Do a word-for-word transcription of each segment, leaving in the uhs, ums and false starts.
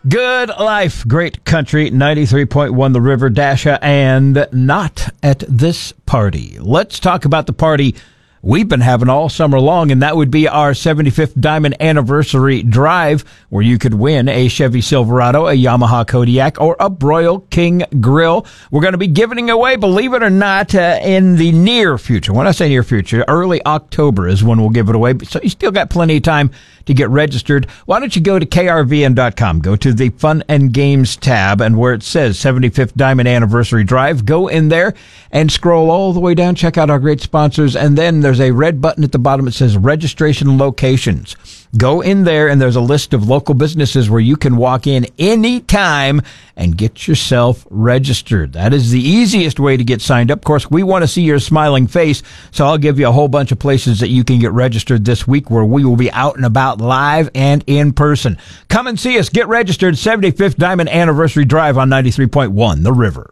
Good life, great country, ninety-three point one The River, Dasha, and not at this party. Let's talk about the party we've been having all summer long, and that would be our seventy-fifth Diamond Anniversary Drive, where you could win a Chevy Silverado, a Yamaha Kodiak, or a Broil King Grill. We're going to be giving away, believe it or not, uh, in the near future. When I say near future, early October is when we'll give it away, so you still got plenty of time to get registered. Why don't you go to K R V N dot com, go to the Fun and Games tab, and where it says seventy-fifth Diamond Anniversary Drive, go in there and scroll all the way down, check out our great sponsors, and then there's a red button at the bottom that says Registration Locations. Go in there, and there's a list of local businesses where you can walk in anytime and get yourself registered. That is the easiest way to get signed up. Of course, we want to see your smiling face, so I'll give you a whole bunch of places that you can get registered this week where we will be out and about live and in person. Come and see us. Get registered. seventy-fifth Diamond Anniversary Drive on ninety-three point one The River.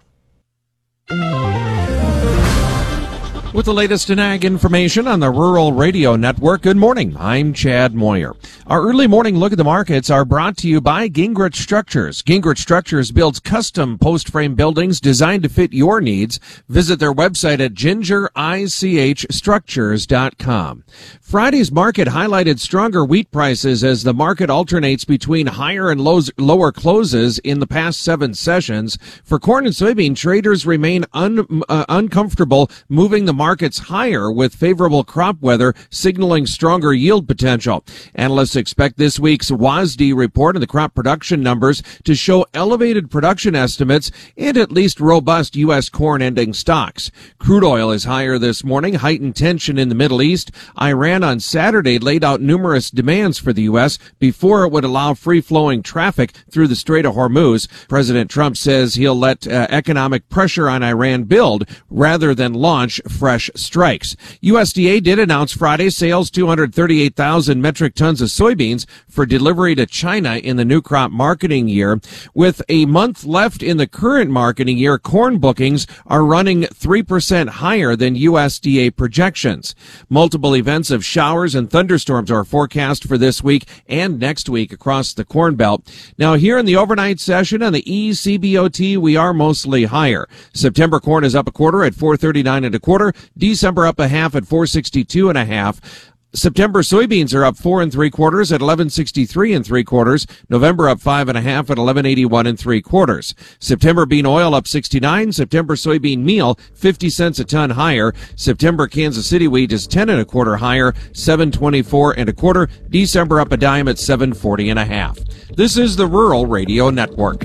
With the latest in ag information on the Rural Radio Network, good morning. I'm Chad Moyer. Our early morning look at the markets are brought to you by Gingrich Structures. Gingrich Structures builds custom post-frame buildings designed to fit your needs. Visit their website at ginger ich structures dot com. Friday's market highlighted stronger wheat prices as the market alternates between higher and lows, lower closes in the past seven sessions. For corn and soybean, traders remain un, uh, uncomfortable moving the markets higher with favorable crop weather signaling stronger yield potential. Analysts expect this week's W A S D report and the crop production numbers to show elevated production estimates and at least robust U S corn ending stocks. Crude oil is higher this morning, heightened tension in the Middle East. Iran on Saturday laid out numerous demands for the U S before it would allow free-flowing traffic through the Strait of Hormuz. President Trump says he'll let uh, economic pressure on Iran build rather than launch fresh strikes. U S D A did announce Friday sales two hundred thirty-eight thousand metric tons of soybeans for delivery to China in the new crop marketing year. With a month left in the current marketing year, corn bookings are running three percent higher than U S D A projections. Multiple events of showers and thunderstorms are forecast for this week and next week across the Corn Belt. Now, here in the overnight session on the E C B O T, we are mostly higher. September corn is up a quarter at four thirty-nine and a quarter. December up a half at four sixty-two and a half. September soybeans are up four and three quarters at eleven sixty-three and three quarters. November up five and a half at eleven eighty-one and three quarters. September bean oil up sixty-nine. September soybean meal fifty cents a ton higher. September Kansas City wheat is ten and a quarter higher, seven twenty-four and a quarter. December up a dime at seven forty and a half. This is the Rural Radio Network.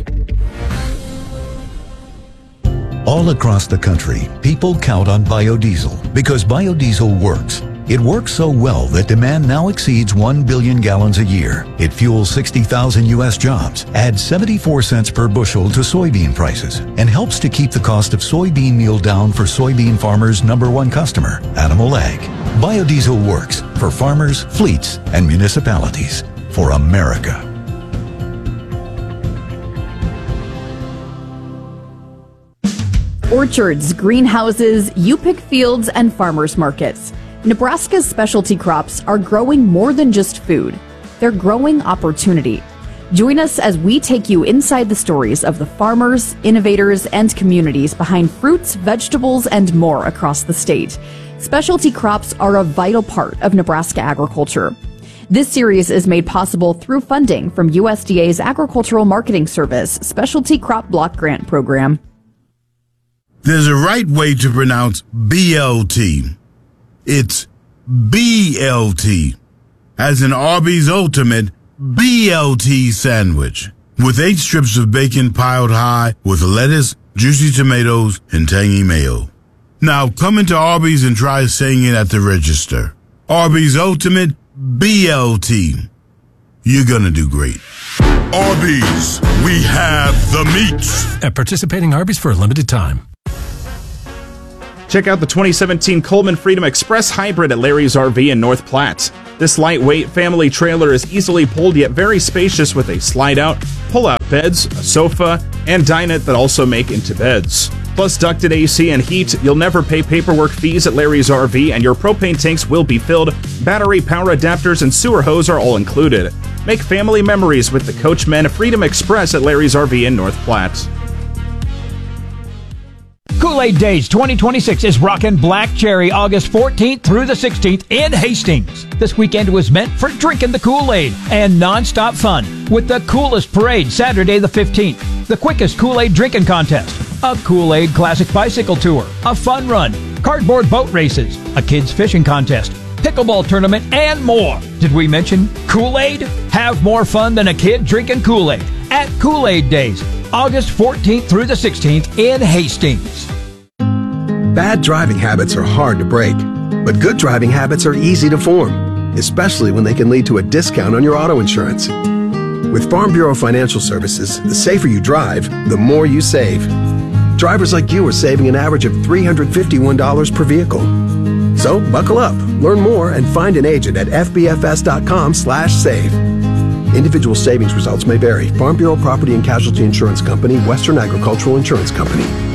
All across the country, people count on biodiesel because biodiesel works. It works so well that demand now exceeds one billion gallons a year. It fuels sixty thousand U S jobs, adds seventy-four cents per bushel to soybean prices, and helps to keep the cost of soybean meal down for soybean farmers' number one customer, Animal Ag. Biodiesel works for farmers, fleets, and municipalities. For America. Orchards, greenhouses, you-pick fields, and farmers markets. Nebraska's specialty crops are growing more than just food. They're growing opportunity. Join us as we take you inside the stories of the farmers, innovators, and communities behind fruits, vegetables, and more across the state. Specialty crops are a vital part of Nebraska agriculture. This series is made possible through funding from U S D A's Agricultural Marketing Service Specialty Crop Block Grant Program. There's a right way to pronounce B L T. It's B L T, as in Arby's Ultimate B L T sandwich, with eight strips of bacon piled high with lettuce, juicy tomatoes, and tangy mayo. Now come into Arby's and try saying it at the register. Arby's Ultimate B L T. You're gonna do great. Arby's, we have the meats. At participating Arby's for a limited time. Check out the twenty seventeen Coleman Freedom Express Hybrid at Larry's R V in North Platte. This lightweight family trailer is easily pulled yet very spacious with a slide-out, pull-out beds, a sofa, and dinette that also make into beds. Plus ducted A C and heat, you'll never pay paperwork fees at Larry's R V, and your propane tanks will be filled. Battery, power adapters, and sewer hose are all included. Make family memories with the Coachmen Freedom Express at Larry's R V in North Platte. Kool-Aid Days twenty twenty-six is rockin' Black Cherry August fourteenth through the sixteenth in Hastings. This weekend was meant for drinking the Kool-Aid and non-stop fun with the coolest parade Saturday the fifteenth, the quickest Kool-Aid drinking contest, a Kool-Aid Classic Bicycle Tour, a fun run, cardboard boat races, a kids fishing contest, pickleball tournament, and more. Did we mention Kool-Aid? Have more fun than a kid drinking Kool-Aid at Kool-Aid Days, August fourteenth through the sixteenth in Hastings. Bad driving habits are hard to break, but good driving habits are easy to form, especially when they can lead to a discount on your auto insurance. With Farm Bureau Financial Services, the safer you drive, the more you save. Drivers like you are saving an average of three hundred fifty-one dollars per vehicle. So buckle up, learn more, and find an agent at f b f s dot com slash save. Individual savings results may vary. Farm Bureau Property and Casualty Insurance Company, Western Agricultural Insurance Company.